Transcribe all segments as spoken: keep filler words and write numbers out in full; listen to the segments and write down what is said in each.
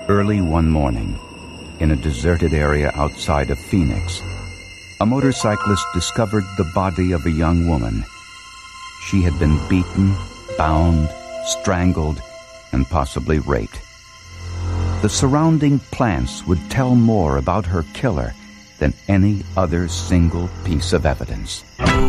Early one morning, in a deserted area outside of Phoenix, a motorcyclist discovered the body of a young woman. She had been beaten, bound, strangled, and possibly raped. The surrounding plants would tell more about her killer than any other single piece of evidence.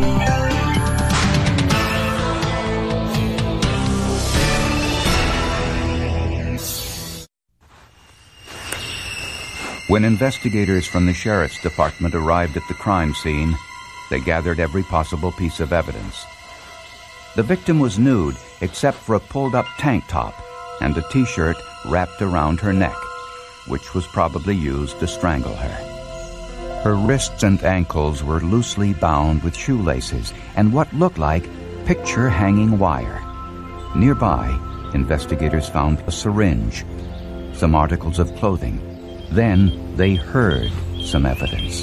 When investigators from the sheriff's department arrived at the crime scene, they gathered every possible piece of evidence. The victim was nude except for a pulled-up tank top and a T-shirt wrapped around her neck, which was probably used to strangle her. Her wrists and ankles were loosely bound with shoelaces and what looked like picture-hanging wire. Nearby, investigators found a syringe, some articles of clothing. Then they heard some evidence.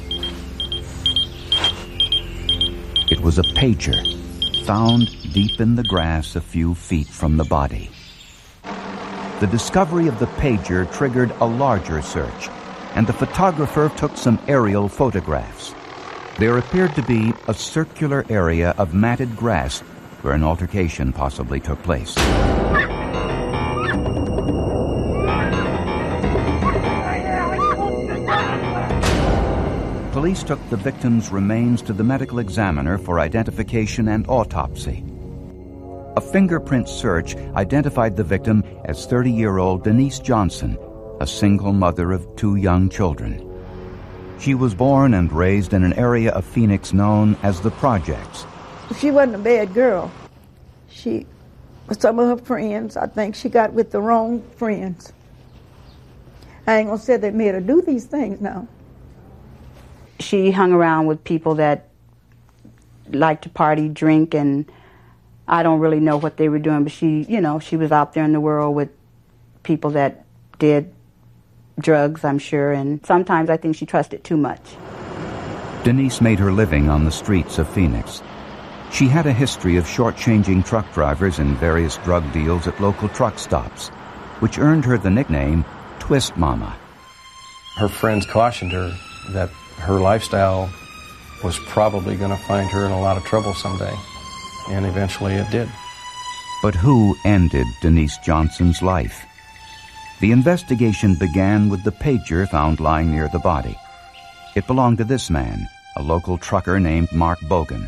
It was a pager, found deep in the grass a few feet from the body. The discovery of the pager triggered a larger search, and the photographer took some aerial photographs. There appeared to be a circular area of matted grass where an altercation possibly took place. Police took the victim's remains to the medical examiner for identification and autopsy. A fingerprint search identified the victim as thirty-year-old Denise Johnson, a single mother of two young children. She was born and raised in an area of Phoenix known as the Projects. She wasn't a bad girl. She, some of her friends, I think she got with the wrong friends. I ain't gonna say they made her do these things now. She hung around with people that liked to party, drink, and I don't really know what they were doing, but she, you know, she was out there in the world with people that did drugs, I'm sure, and sometimes I think she trusted too much. Denise made her living on the streets of Phoenix. She had a history of shortchanging truck drivers and various drug deals at local truck stops, which earned her the nickname Twist Mama. Her friends cautioned her that her lifestyle was probably going to find her in a lot of trouble someday, and eventually it did. But who ended Denise Johnson's life? The investigation began with the pager found lying near the body. It belonged to this man, a local trucker named Mark Bogan.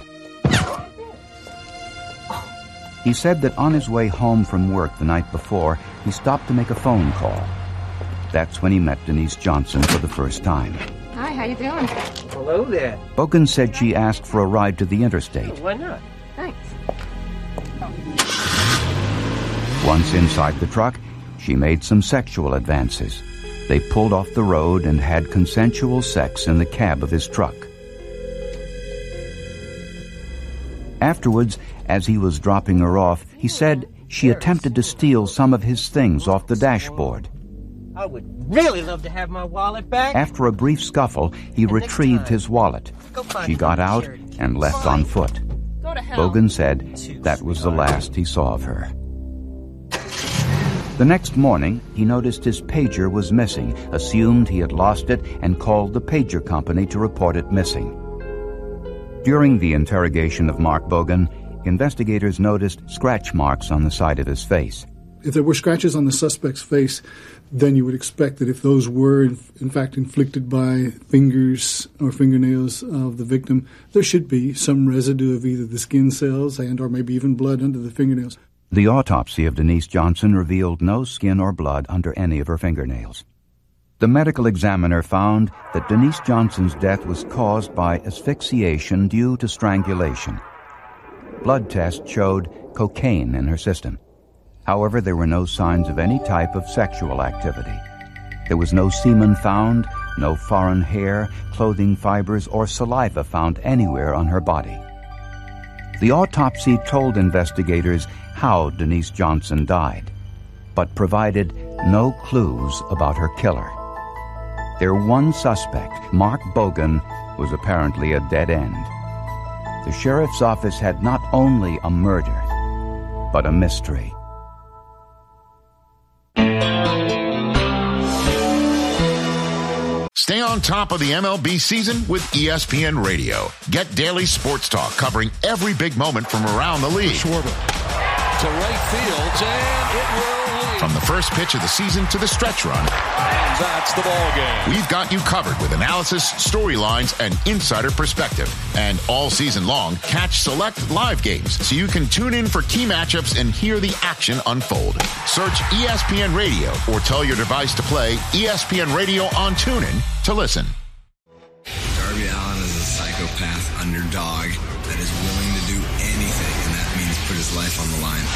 He said that on his way home from work the night before, he stopped to make a phone call. That's when he met Denise Johnson for the first time. Hi, how you doing? Hello there. Bogan said she asked for a ride to the interstate. Why not? Thanks. Once inside the truck, she made some sexual advances. They pulled off the road and had consensual sex in the cab of his truck. Afterwards, as he was dropping her off, he said she attempted to steal some of his things off the dashboard. I would really love to have my wallet back. After a brief scuffle, he retrieved his wallet. She got out and left on foot. Bogan said that was the last he saw of her. The next morning, he noticed his pager was missing, assumed he had lost it, and called the pager company to report it missing. During the interrogation of Mark Bogan, investigators noticed scratch marks on the side of his face. If there were scratches on the suspect's face, then you would expect that if those were, in fact, inflicted by fingers or fingernails of the victim, there should be some residue of either the skin cells and or maybe even blood under the fingernails. The autopsy of Denise Johnson revealed no skin or blood under any of her fingernails. The medical examiner found that Denise Johnson's death was caused by asphyxiation due to strangulation. Blood tests showed cocaine in her system. However, there were no signs of any type of sexual activity. There was no semen found, no foreign hair, clothing fibers, or saliva found anywhere on her body. The autopsy told investigators how Denise Johnson died, but provided no clues about her killer. Their one suspect, Mark Bogan, was apparently a dead end. The sheriff's office had not only a murder, but a mystery. on top of the M L B season with E S P N Radio. Get daily sports talk covering every big moment from around the league. Schwarber to right field, and it will lead. From the first pitch of the season to the stretch run. And that's the ball game. We've got you covered with analysis, storylines, and insider perspective. And all season long, catch select live games so you can tune in for key matchups and hear the action unfold. Search E S P N Radio or tell your device to play E S P N Radio on TuneIn to listen. Darby Allin is a psychopath underdog that is willing to do anything, and that means put his life on the line.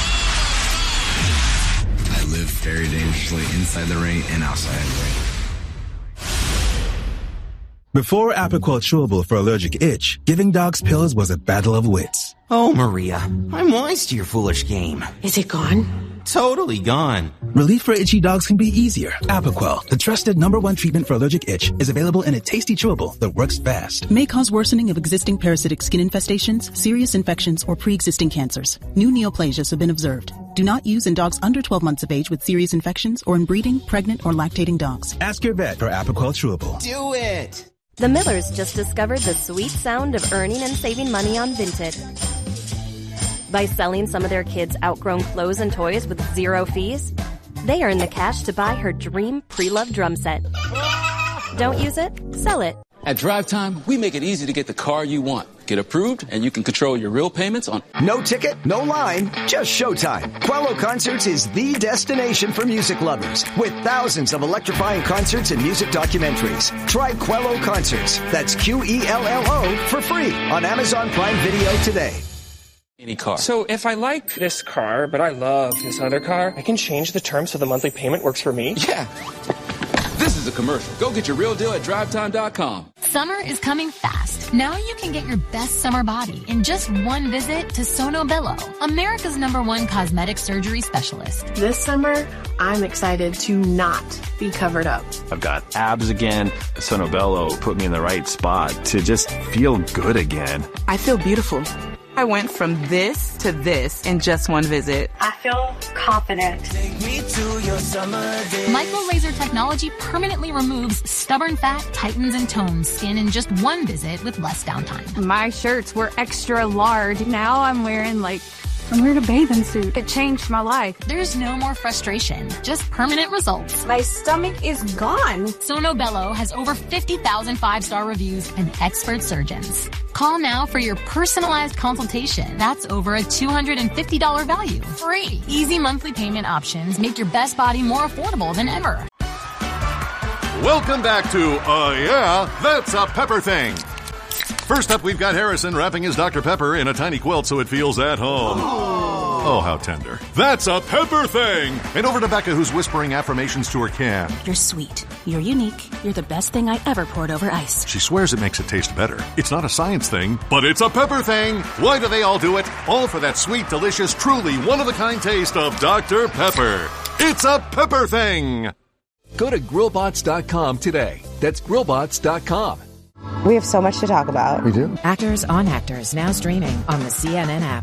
I live very dangerously inside the ring and outside the ring. Before Apoquel Chewable for allergic itch, giving dogs pills was a battle of wits. Oh, Maria, I'm wise to your foolish game. Is it gone? Totally gone. Relief for itchy dogs can be easier. Apoquel, the trusted number one treatment for allergic itch, is available in a tasty chewable that works fast. May cause worsening of existing parasitic skin infestations, serious infections, or pre-existing cancers. New neoplasias have been observed. Do not use in dogs under twelve months of age with serious infections or in breeding, pregnant, or lactating dogs. Ask your vet for Apoquel Chewable. Do it! The Millers just discovered the sweet sound of earning and saving money on Vinted. By selling some of their kids' outgrown clothes and toys with zero fees, they earn the cash to buy her dream pre-loved drum set. Don't use it? Sell it. At Drive Time, we make it easy to get the car you want. Get approved, and you can control your real payments on... No ticket, no line, just showtime. Quello Concerts is the destination for music lovers, with thousands of electrifying concerts and music documentaries. Try Quello Concerts, that's Q E L L O, for free on Amazon Prime Video today. Any car. So if I like this car, but I love this other car, I can change the terms so the monthly payment works for me? Yeah. This is a commercial. Go get your real deal at drive time dot com. Summer is coming fast. Now you can get your best summer body in just one visit to Sono Bello, America's number one cosmetic surgery specialist. This summer, I'm excited to not be covered up. I've got abs again. Sono Bello put me in the right spot to just feel good again. I feel beautiful. I went from this to this in just one visit. I feel confident. Take me to your summer day. Micro laser technology permanently removes stubborn fat, tightens and tones skin in just one visit with less downtime. My shirts were extra large. Now I'm wearing like I'm wearing a bathing suit. It changed my life. There's no more frustration, just permanent results. My stomach is gone. Sono Bello has over fifty thousand five-star reviews and expert surgeons. Call now for your personalized consultation. That's over a two hundred fifty dollars value. Free. Easy monthly payment options make your best body more affordable than ever. Welcome back to Uh Yeah, That's a Pepper Thing. First up, we've got Harrison wrapping his Doctor Pepper in a tiny quilt so it feels at home. Oh, oh how tender. That's a Pepper Thing! And over to Becca, who's whispering affirmations to her can. You're sweet. You're unique. You're the best thing I ever poured over ice. She swears it makes it taste better. It's not a science thing, but it's a Pepper Thing! Why do they all do it? All for that sweet, delicious, truly one-of-a-kind taste of Doctor Pepper. It's a Pepper Thing! Go to grill bots dot com today. That's grill bots dot com. We have so much to talk about. We do. Actors on Actors, now streaming on the C N N app.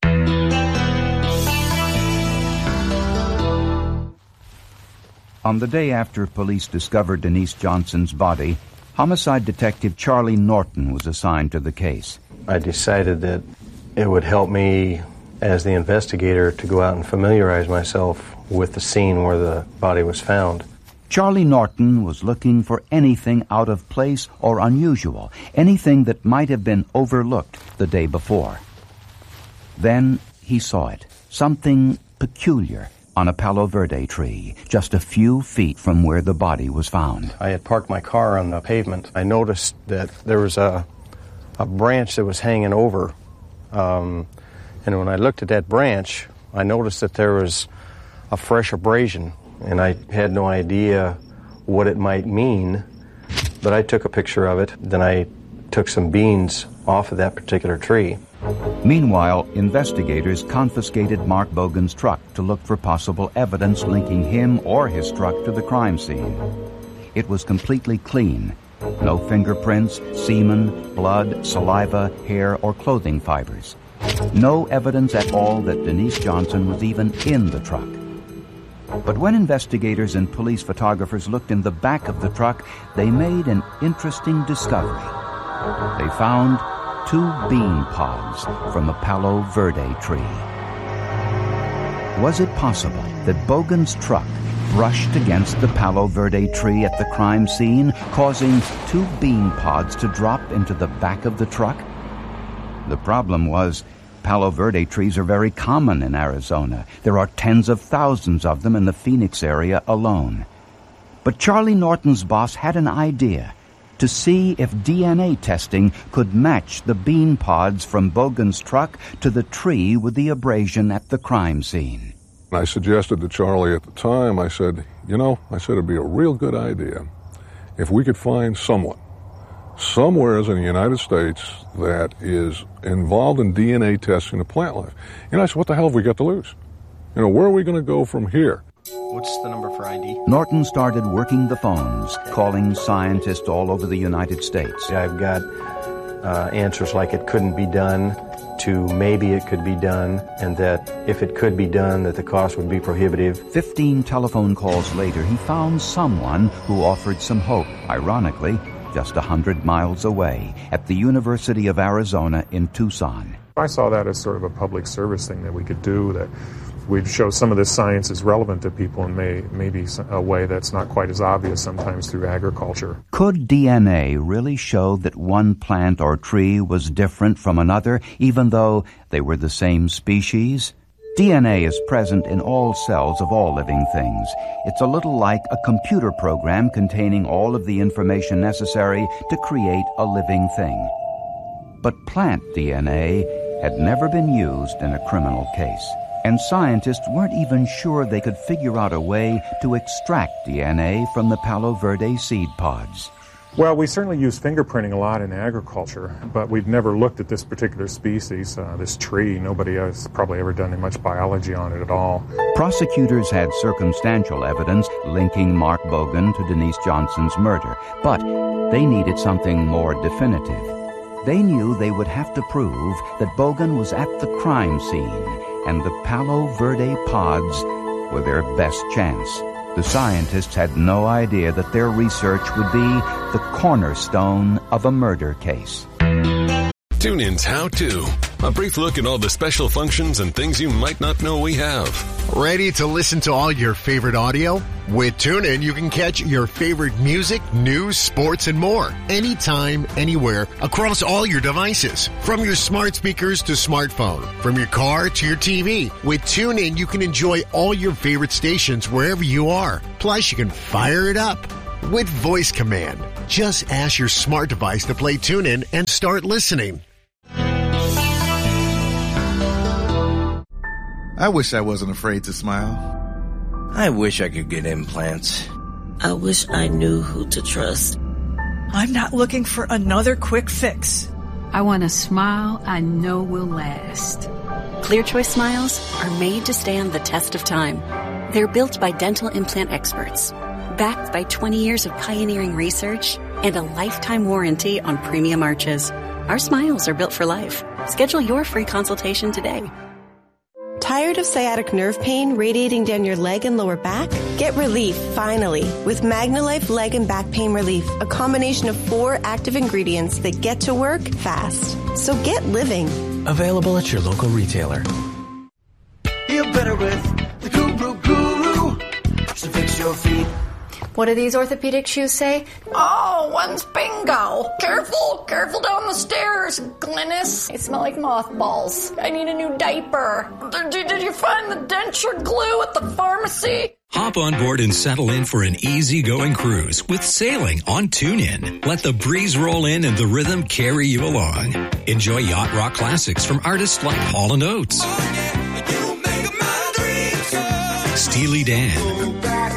On the day after police discovered Denise Johnson's body, homicide detective Charlie Norton was assigned to the case. I decided that it would help me as the investigator to go out and familiarize myself with the scene where the body was found. Charlie Norton was looking for anything out of place or unusual, anything that might have been overlooked the day before. Then he saw it, something peculiar on a Palo Verde tree, just a few feet from where the body was found. I had parked my car on the pavement. I noticed that there was a, a branch that was hanging over, um, and when I looked at that branch, I noticed that there was a fresh abrasion. And I had no idea what it might mean, but I took a picture of it. Then I took some beans off of that particular tree. Meanwhile, investigators confiscated Mark Bogan's truck to look for possible evidence linking him or his truck to the crime scene. It was completely clean. No fingerprints, semen, blood, saliva, hair, or clothing fibers. No evidence at all that Denise Johnson was even in the truck. But when investigators and police photographers looked in the back of the truck, they made an interesting discovery. They found two bean pods from a Palo Verde tree. Was it possible that Bogan's truck brushed against the Palo Verde tree at the crime scene, causing two bean pods to drop into the back of the truck? The problem was, Palo Verde trees are very common in Arizona. There are tens of thousands of them in the Phoenix area alone. But Charlie Norton's boss had an idea to see if D N A testing could match the bean pods from Bogan's truck to the tree with the abrasion at the crime scene. I suggested to Charlie at the time, I said, you know, I said it'd be a real good idea if we could find someone, somewhere in the United States that is involved in D N A testing of plant life. And I said, what the hell have we got to lose? You know, where are we going to go from here? What's the number for I D? Norton started working the phones, calling scientists all over the United States. I've got uh, answers like it couldn't be done to maybe it could be done, and that if it could be done, that the cost would be prohibitive. Fifteen telephone calls later, he found someone who offered some hope, ironically, just a hundred miles away, at the University of Arizona in Tucson. I saw that as sort of a public service thing that we could do, that we'd show some of this science is relevant to people in may, maybe a way that's not quite as obvious sometimes through agriculture. Could D N A really show that one plant or tree was different from another, even though they were the same species? D N A is present in all cells of all living things. It's a little like a computer program containing all of the information necessary to create a living thing. But plant D N A had never been used in a criminal case, and scientists weren't even sure they could figure out a way to extract D N A from the Palo Verde seed pods. Well, we certainly use fingerprinting a lot in agriculture, but we've never looked at this particular species, uh, this tree. Nobody has probably ever done much biology on it at all. Prosecutors had circumstantial evidence linking Mark Bogan to Denise Johnson's murder, but they needed something more definitive. They knew they would have to prove that Bogan was at the crime scene, and the Palo Verde pods were their best chance. The scientists had no idea that their research would be the cornerstone of a murder case. TuneIn's How To. A brief look at all the special functions and things you might not know we have. Ready to listen to all your favorite audio? With TuneIn, you can catch your favorite music, news, sports, and more. Anytime, anywhere, across all your devices. From your smart speakers to smartphone. From your car to your T V. With TuneIn, you can enjoy all your favorite stations wherever you are. Plus, you can fire it up with voice command. Just ask your smart device to play TuneIn and start listening. I wish I wasn't afraid to smile. I wish I could get implants. I wish I knew who to trust. I'm not looking for another quick fix. I want a smile I know will last. Clear Choice Smiles are made to stand the test of time. They're built by dental implant experts, backed by twenty years of pioneering research and a lifetime warranty on premium arches. Our smiles are built for life. Schedule your free consultation today. Tired of sciatic nerve pain radiating down your leg and lower back? Get relief, finally, with MagnaLife Leg and Back Pain Relief, a combination of four active ingredients that get to work fast. So get living. Available at your local retailer. Feel better with the Guru Guru. So fix your feet. What do these orthopedic shoes say? Oh, one's bingo. Careful, careful down the stairs, Glynis. They smell like mothballs. I need a new diaper. Did, did you find the denture glue at the pharmacy? Hop on board and settle in for an easy-going cruise with sailing on TuneIn. Let the breeze roll in and the rhythm carry you along. Enjoy yacht rock classics from artists like Hall and Oates, oh, yeah, you make my dreams come. Steely Dan,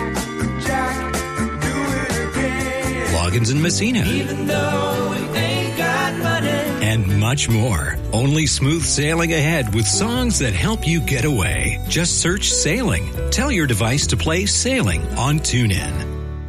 Loggins and Messina, even though we ain't got money, and much more. Only smooth sailing ahead with songs that help you get away. Just search Sailing. Tell your device to play Sailing on TuneIn.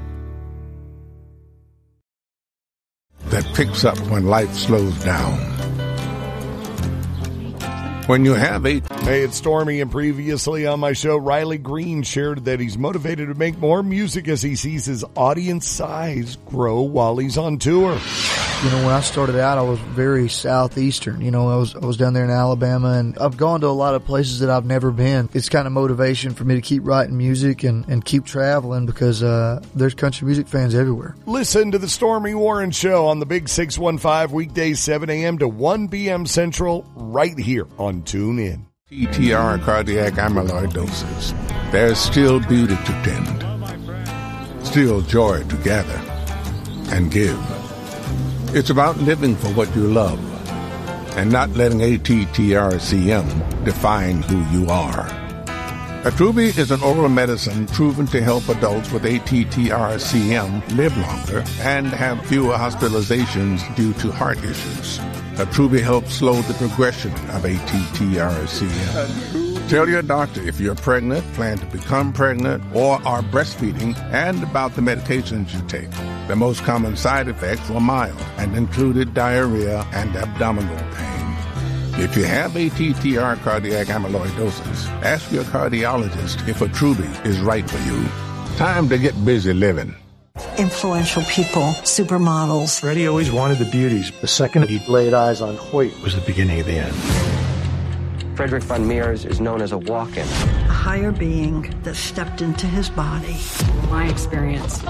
That picks up when life slows down. When you have eight... Hey, it's Stormy, and previously on my show, Riley Green shared that he's motivated to make more music as he sees his audience size grow while he's on tour. You know, when I started out, I was very southeastern. You know, I was I was down there in Alabama, and I've gone to a lot of places that I've never been. It's kind of motivation for me to keep writing music and, and keep traveling because uh, there's country music fans everywhere. Listen to the Stormy Warren Show on the Big six one five, weekdays seven a.m. to one p.m. Central, right here on TuneIn. T T R cardiac amyloidosis. There's still beauty to tend, still joy to gather and give. It's about living for what you love and not letting A T T R C M define who you are. Attruby is an oral medicine proven to help adults with A T T R C M live longer and have fewer hospitalizations due to heart issues. Attruby helps slow the progression of A T T R C M. Tell your doctor if you're pregnant, plan to become pregnant, or are breastfeeding, and about the medications you take. The most common side effects were mild and included diarrhea and abdominal pain. If you have A T T R cardiac amyloidosis, ask your cardiologist if Attruby is right for you. Time to get busy living. Influential people, supermodels. Freddie always wanted the beauties. The second he laid eyes on Hoyt was the beginning of the end. Frederick von Mears is known as a walk-in. A higher being that stepped into his body. My experience.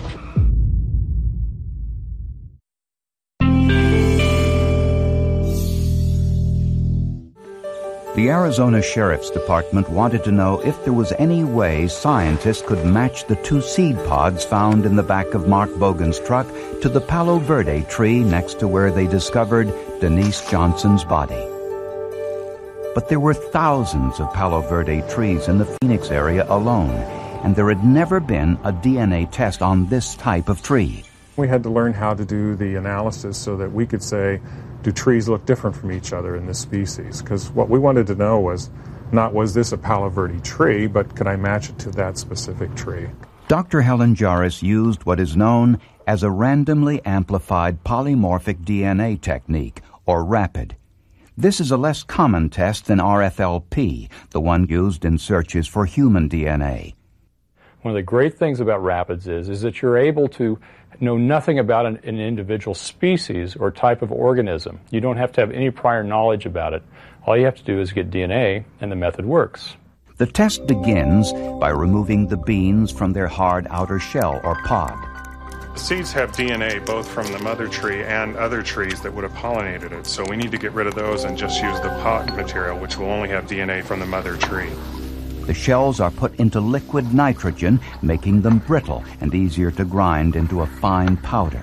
The Arizona Sheriff's Department wanted to know if there was any way scientists could match the two seed pods found in the back of Mark Bogan's truck to the Palo Verde tree next to where they discovered Denise Johnson's body. But there were thousands of Palo Verde trees in the Phoenix area alone, and there had never been a D N A test on this type of tree. We had to learn how to do the analysis so that we could say, do trees look different from each other in this species? Because what we wanted to know was not was this a Palo Verde tree, but could I match it to that specific tree? Doctor Helen Jarvis used what is known as a randomly amplified polymorphic D N A technique, or RAPID. This is a less common test than R F L P, the one used in searches for human D N A. One of the great things about RAPIDS is, is that you're able to know nothing about an, an individual species or type of organism. You don't have to have any prior knowledge about it. All you have to do is get D N A, and the method works. The test begins by removing the beans from their hard outer shell or pod. Seeds have D N A both from the mother tree and other trees that would have pollinated it, so we need to get rid of those and just use the pod material, which will only have D N A from the mother tree. The shells are put into liquid nitrogen, making them brittle and easier to grind into a fine powder.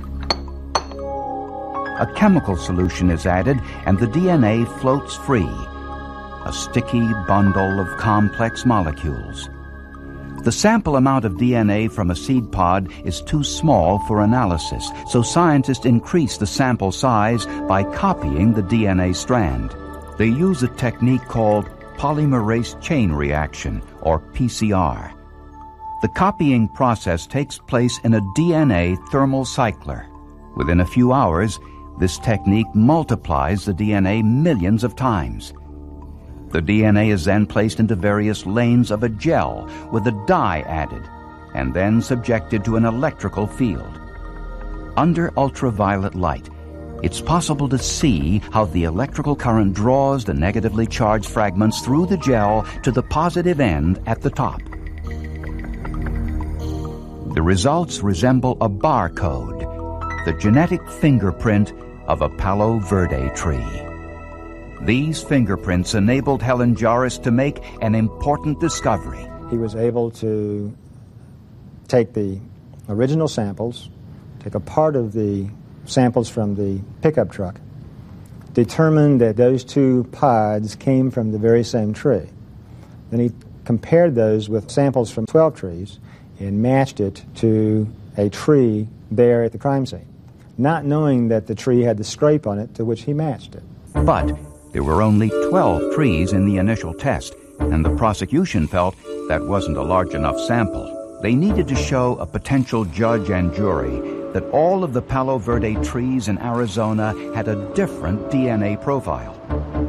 A chemical solution is added, and the D N A floats free, a sticky bundle of complex molecules. The sample amount of D N A from a seed pod is too small for analysis, so scientists increase the sample size by copying the D N A strand. They use a technique called polymerase chain reaction, or P C R. The copying process takes place in a D N A thermal cycler. Within a few hours, this technique multiplies the D N A millions of times. The D N A is then placed into various lanes of a gel with a dye added, and then subjected to an electrical field. Under ultraviolet light, it's possible to see how the electrical current draws the negatively charged fragments through the gel to the positive end at the top. The results resemble a barcode, the genetic fingerprint of a Palo Verde tree. These fingerprints enabled Helen Jarvis to make an important discovery. He was able to take the original samples, take a part of the samples from the pickup truck, determine that those two pods came from the very same tree. Then he compared those with samples from twelve trees and matched it to a tree there at the crime scene, not knowing that the tree had the scrape on it to which he matched it. But there were only twelve trees in the initial test, and the prosecution felt that wasn't a large enough sample. They needed to show a potential judge and jury that all of the Palo Verde trees in Arizona had a different D N A profile.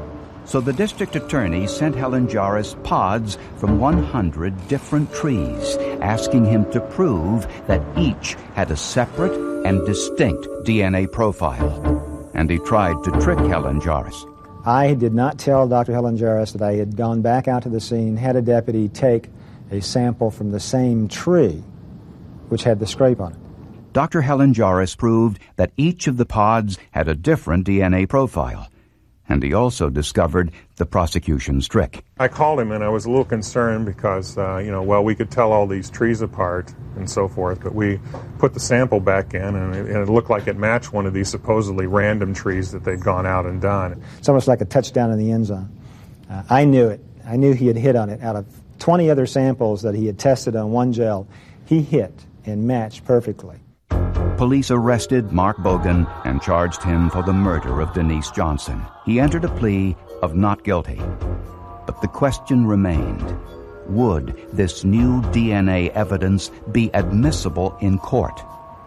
So the district attorney sent Helen Jarvis pods from one hundred different trees, asking him to prove that each had a separate and distinct D N A profile. And he tried to trick Helen Jarvis. I did not tell Doctor Helen Jarvis that I had gone back out to the scene, had a deputy take a sample from the same tree, which had the scrape on it. Doctor Helen Jarvis proved that each of the pods had a different D N A profile. And he also discovered the prosecution's trick. I called him and I was a little concerned because, uh, you know, well, we could tell all these trees apart and so forth, but we put the sample back in and it, and it looked like it matched one of these supposedly random trees that they'd gone out and done. It's almost like a touchdown in the end zone. Uh, I knew it. I knew he had hit on it. Out of twenty other samples that he had tested on one gel, he hit and matched perfectly. Police arrested Mark Bogan and charged him for the murder of Denise Johnson. He entered a plea of not guilty. But the question remained, would this new D N A evidence be admissible in court?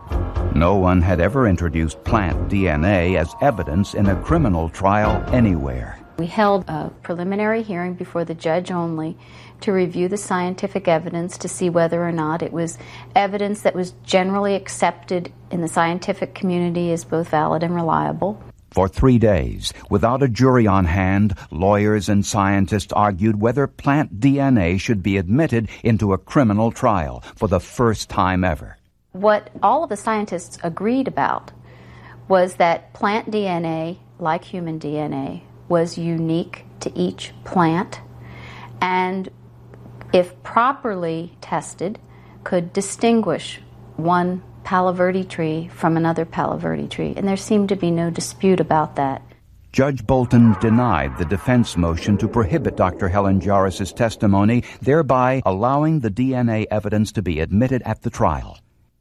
No one had ever introduced plant D N A as evidence in a criminal trial anywhere. We held a preliminary hearing before the judge only to review the scientific evidence to see whether or not it was evidence that was generally accepted in the scientific community as both valid and reliable. For three days, without a jury on hand, lawyers and scientists argued whether plant D N A should be admitted into a criminal trial for the first time ever. What all of the scientists agreed about was that plant D N A, like human D N A, was unique to each plant, and if properly tested, could distinguish one Palo Verde tree from another Palo Verde tree, and there seemed to be no dispute about that. Judge Bolton denied the defense motion to prohibit Doctor Helen Jarvis's testimony, thereby allowing the D N A evidence to be admitted at the trial.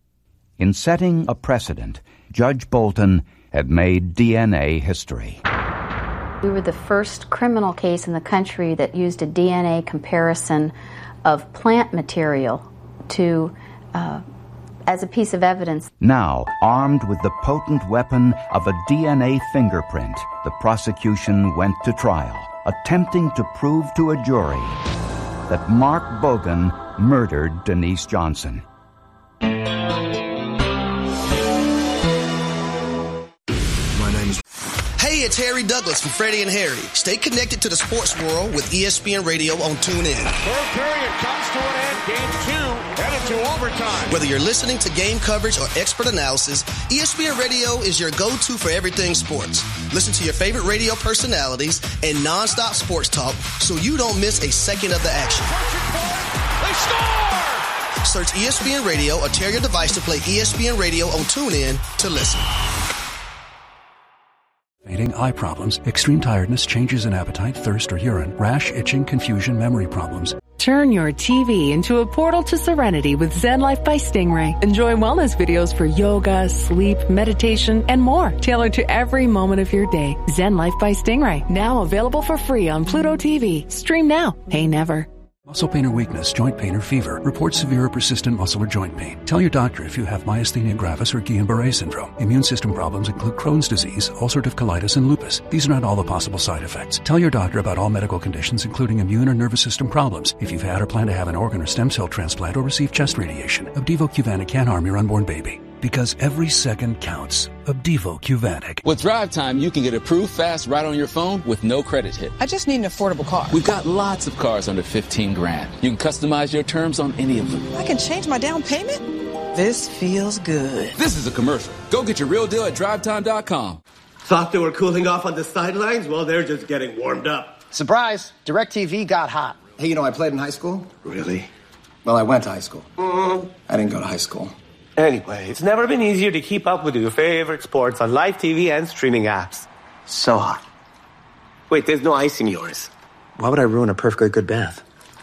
In setting a precedent, Judge Bolton had made D N A history. We were the first criminal case in the country that used a D N A comparison of plant material to uh, as a piece of evidence. Now, armed with the potent weapon of a D N A fingerprint, the prosecution went to trial, attempting to prove to a jury that Mark Bogan murdered Denise Johnson. Hey, it's Harry Douglas from Freddie and Harry. Stay connected to the sports world with E S P N Radio on TuneIn. Third period comes to an end. Game two headed to overtime. Whether you're listening to game coverage or expert analysis, E S P N Radio is your go-to for everything sports. Listen to your favorite radio personalities and nonstop sports talk so you don't miss a second of the action. They score! Search E S P N Radio or tear your device to play E S P N Radio on TuneIn to listen. Fading eye problems, extreme tiredness, changes in appetite, thirst or urine, rash, itching, confusion, memory problems. Turn your T V into a portal to serenity with Zen Life by Stingray. Enjoy wellness videos for yoga, sleep, meditation, and more, tailored to every moment of your day. Zen Life by Stingray, now available for free on Pluto T V. Stream now, pay never. Muscle pain or weakness, joint pain or fever. Report severe or persistent muscle or joint pain. Tell your doctor if you have myasthenia gravis or Guillain-Barré syndrome. Immune system problems include Crohn's disease, ulcerative colitis, and lupus. These are not all the possible side effects. Tell your doctor about all medical conditions, including immune or nervous system problems. If you've had or plan to have an organ or stem cell transplant or receive chest radiation, Opdivo Qvantig can harm your unborn baby. Because every second counts. Opdivo Qvantig. With Drive Time, you can get approved fast right on your phone with no credit hit. I just need an affordable car. We've got lots of cars under fifteen grand. You can customize your terms on any of them. I can change my down payment? This feels good. This is a commercial. Go get your real deal at drive time dot com. Thought they were cooling off on the sidelines? Well, they're just getting warmed up. Surprise! DirecTV got hot. Hey, you know, I played in high school. Really? Well, I went to high school. Mm-hmm. I didn't go to high school. Anyway, it's never been easier to keep up with your favorite sports on live T V and streaming apps. So hot. Wait, there's no ice in yours. Why would I ruin a perfectly good bath?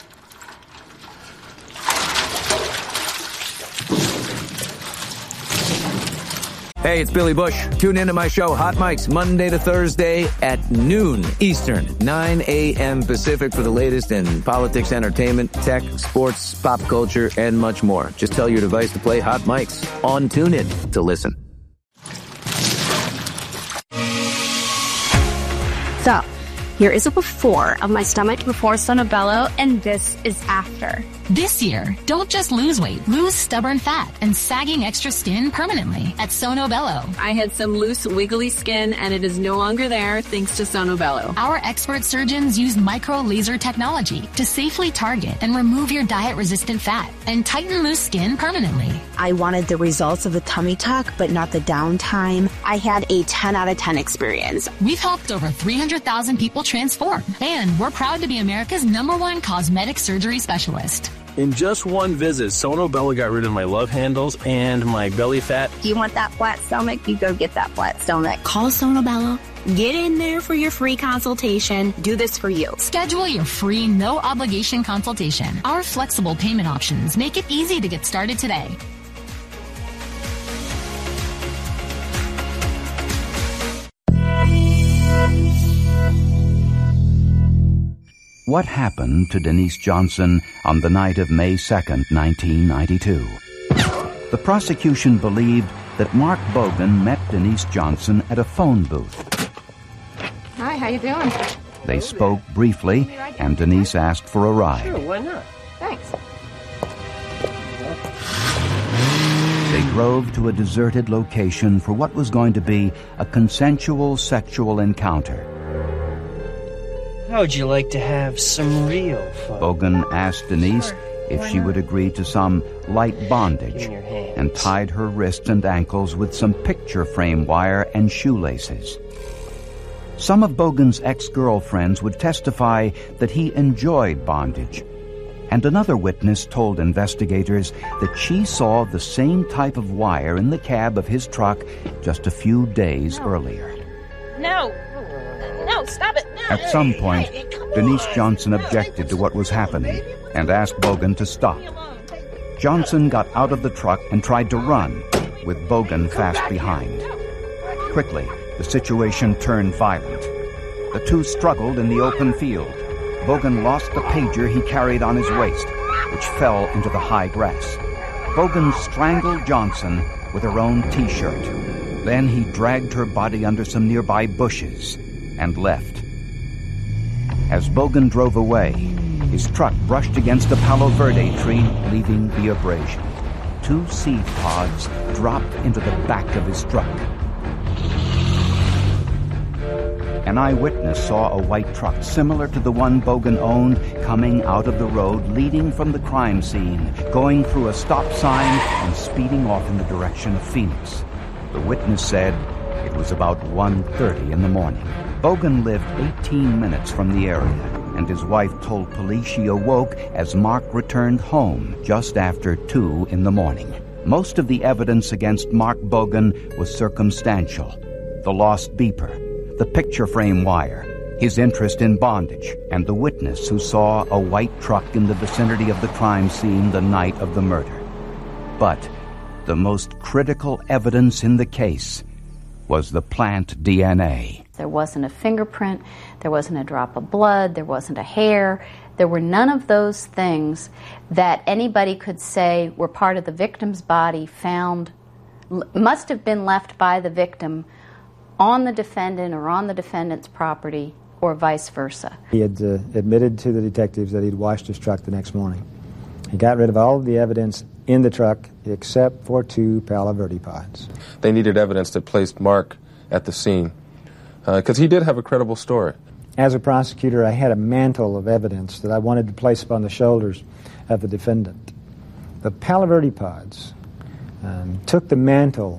Hey, it's Billy Bush. Tune into my show, Hot Mics, Monday to Thursday at noon Eastern, nine a.m. Pacific for the latest in politics, entertainment, tech, sports, pop culture, and much more. Just tell your device to play Hot Mics on TuneIn to listen. So, Here is a before of my stomach before Sonobello, and this is after. This year, don't just lose weight, lose stubborn fat and sagging extra skin permanently at Sonobello. I had some loose, wiggly skin, and it is no longer there thanks to Sonobello. Our expert surgeons use micro laser technology to safely target and remove your diet-resistant fat and tighten loose skin permanently. I wanted the results of the tummy tuck, but not the downtime. I had a ten out of ten experience. We've helped over three hundred thousand people transform, and we're proud to be America's number one cosmetic surgery specialist. In just one visit, Sonobello got rid of my love handles and my belly fat. If you want that flat stomach, you go get that flat stomach. Call Sonobello. Get in there for your free consultation. Do this for you. Schedule your free, no-obligation consultation. Our flexible payment options make it easy to get started today. What happened to Denise Johnson on the night of May second, nineteen ninety-two? The prosecution believed that Mark Bogan met Denise Johnson at a phone booth. Hi, how you doing? They spoke briefly, and Denise asked for a ride. Sure, why not? Thanks. They drove to a deserted location for what was going to be a consensual sexual encounter. How would you like to have some real fun? Bogan asked Denise if she would agree to some light bondage and tied her wrists and ankles with some picture frame wire and shoelaces. Some of Bogan's ex-girlfriends would testify that he enjoyed bondage, and another witness told investigators that she saw the same type of wire in the cab of his truck just a few days earlier. No! No, stop it! No. At some point, Denise Johnson objected to what was happening and asked Bogan to stop. Johnson got out of the truck and tried to run, with Bogan fast behind. Quickly, the situation turned violent. The two struggled in the open field. Bogan lost the pager he carried on his waist, which fell into the high grass. Bogan strangled Johnson with her own T-shirt. Then he dragged her body under some nearby bushes and left. As Bogan drove away, his truck brushed against a Palo Verde tree, leaving the abrasion. Two seed pods dropped into the back of his truck. An eyewitness saw a white truck similar to the one Bogan owned coming out of the road leading from the crime scene, going through a stop sign and speeding off in the direction of Phoenix. The witness said it was about one thirty in the morning. Bogan lived eighteen minutes from the area, and his wife told police she awoke as Mark returned home just after two in the morning. Most of the evidence against Mark Bogan was circumstantial. The lost beeper, the picture frame wire, his interest in bondage, and the witness who saw a white truck in the vicinity of the crime scene the night of the murder. But the most critical evidence in the case was the plant D N A. There wasn't a fingerprint, there wasn't a drop of blood, there wasn't a hair. There were none of those things that anybody could say were part of the victim's body found, must have been left by the victim on the defendant or on the defendant's property or vice versa. He had uh, admitted to the detectives that he'd washed his truck the next morning. He got rid of all of the evidence in the truck except for two Palo Verde pods. They needed evidence that placed Mark at the scene because uh, he did have a credible story. As a prosecutor, I had a mantle of evidence that I wanted to place upon the shoulders of the defendant. The Palo Verde pods um, took the mantle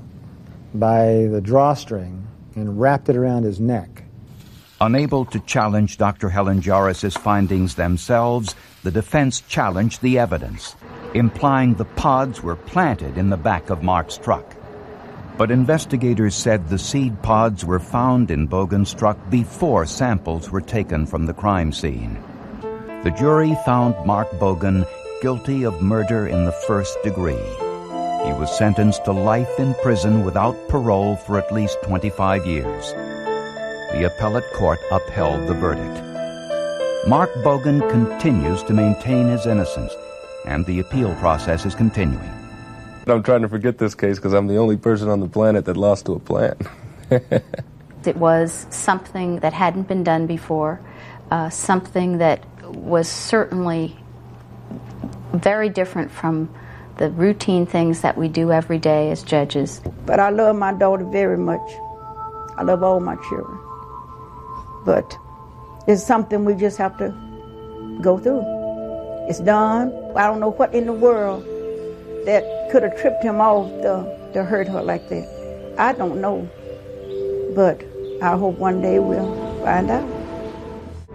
by the drawstring and wrapped it around his neck. Unable to challenge Doctor Helen Jarris's findings themselves, the defense challenged the evidence, implying the pods were planted in the back of Mark's truck. But investigators said the seed pods were found in Bogan's truck before samples were taken from the crime scene. The jury found Mark Bogan guilty of murder in the first degree. He was sentenced to life in prison without parole for at least twenty-five years. The appellate court upheld the verdict. Mark Bogan continues to maintain his innocence, and the appeal process is continuing. I'm trying to forget this case because I'm the only person on the planet that lost to a plant. It was something that hadn't been done before, uh, something that was certainly very different from the routine things that we do every day as judges. But I love my daughter very much. I love all my children. But it's something we just have to go through. It's done. I don't know what in the world that could have tripped him off to, to hurt her like that. I don't know. But I hope one day we'll find out.